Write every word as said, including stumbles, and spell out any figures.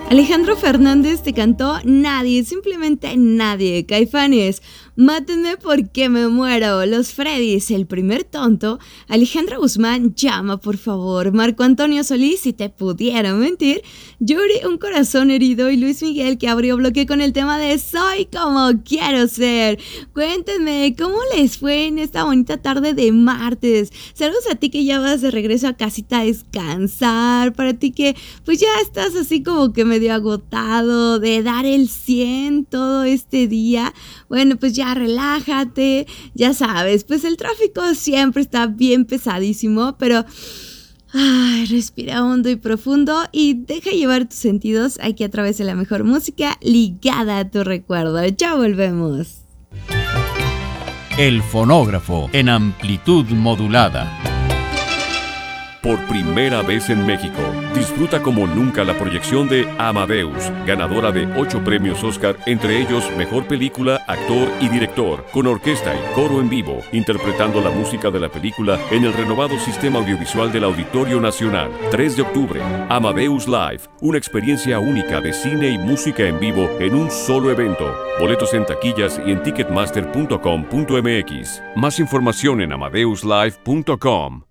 Alejandro Fernández te cantó Nadie, simplemente nadie. Caifanes, Mátenme porque me muero. Los Freddys, El primer tonto. Alejandra Guzmán, Llama por favor. Marco Antonio Solís, Si te pudiera mentir. Yuri, Un corazón herido. Y Luis Miguel, que abrió bloque con el tema de Soy como quiero ser. Cuéntenme, ¿cómo les fue en esta bonita tarde de martes? Saludos a ti que ya vas de regreso a casita a descansar. Para ti que pues ya estás así como que medio agotado de dar el cien todo este día. Bueno, pues ya relájate, ya sabes, pues el tráfico siempre está bien pesadísimo, pero ay, respira hondo y profundo y deja llevar tus sentidos aquí a través de la mejor música ligada a tu recuerdo. Ya volvemos. El fonógrafo en amplitud modulada. Por primera vez en México, disfruta como nunca la proyección de Amadeus, ganadora de ocho premios Oscar, entre ellos Mejor Película, Actor y Director, con orquesta y coro en vivo, interpretando la música de la película en el renovado sistema audiovisual del Auditorio Nacional. tres de octubre, Amadeus Live, una experiencia única de cine y música en vivo en un solo evento. Boletos en taquillas y en ticketmaster punto com punto m x. Más información en amadeus live punto com.